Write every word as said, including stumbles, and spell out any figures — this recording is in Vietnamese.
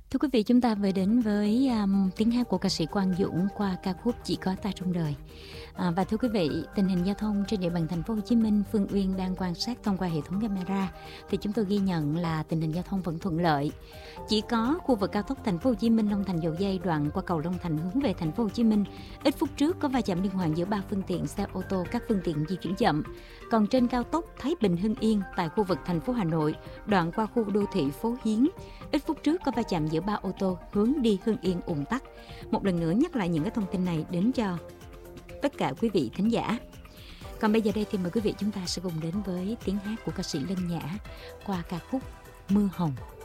Thưa quý vị, chúng ta vừa đến với um, tiếng hát của ca sĩ Quang Dũng qua ca khúc Chỉ có ta trong đời. À, và thưa quý vị, tình hình giao thông trên địa bàn thành phố Hồ Chí Minh, Phương Uyên đang quan sát thông qua hệ thống camera thì chúng tôi ghi nhận là tình hình giao thông vẫn thuận lợi. Chỉ có khu vực cao tốc thành phố Hồ Chí Minh Long Thành Dầu Giây đoạn qua cầu Long Thành hướng về thành phố Hồ Chí Minh, ít phút trước có va chạm liên hoàn giữa ba phương tiện xe ô tô, các phương tiện di chuyển chậm. Còn trên cao tốc Thái Bình Hưng Yên tại khu vực thành phố Hà Nội, đoạn qua khu đô thị Phố Hiến, ít phút trước có va chạm giữa ba ô tô hướng đi Hưng Yên ùn tắc. Một lần nữa nhắc lại những cái thông tin này đến cho tất cả quý vị thính giả. Còn bây giờ đây thì mời quý vị chúng ta sẽ cùng đến với tiếng hát của ca sĩ Lân Nhã qua ca khúc Mưa Hồng.